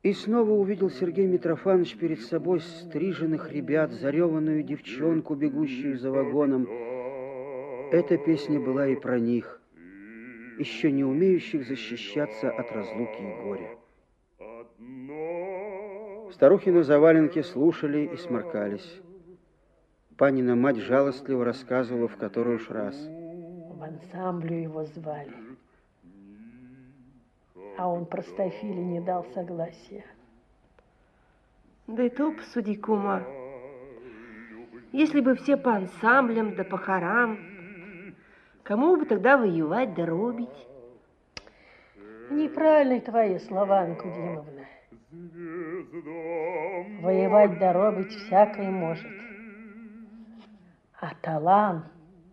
И снова увидел Сергей Митрофанович перед собой стриженных ребят, зареванную девчонку, бегущую за вагоном. Эта песня была и про них, еще не умеющих защищаться от разлуки и горя. Старухи на заваленке слушали и сморкались. Панина мать жалостливо рассказывала в который уж раз. В ансамблю его звали, а он простофиле не дал согласия. Да и то посуди, кума. Если бы все по ансамблям да по хорам, кому бы тогда воевать да робить? Неправильные твои слова, Анкудимовна. Воевать да робить всякое может. А талант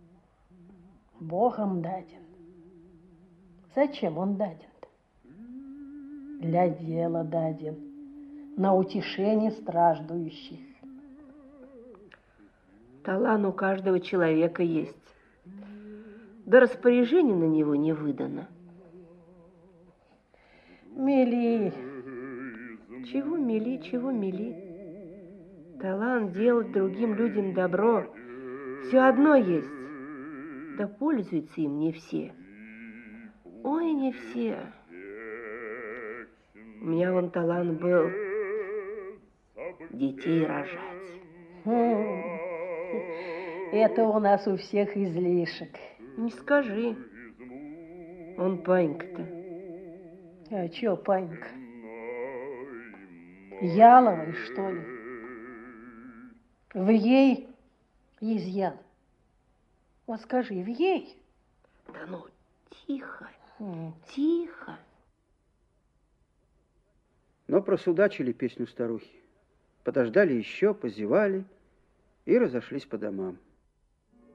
Богом даден. Зачем он даден-то? Для дела даден, на утешение страждущих. Талант у каждого человека есть, да распоряжение на него не выдано. Мели. Чего мели, чего мели? Талант делать другим людям добро все одно есть, да пользуются им не все. Ой, не все. У меня вон талант был детей рожать. Это у нас у всех излишек. Не скажи. Он Панька-то. А чё, Панька? Яловый, что ли? В ей изъян. Вот скажи, в ей? Да ну, тихо, тихо. Но просудачили песню старухи. Подождали еще, позевали и разошлись по домам.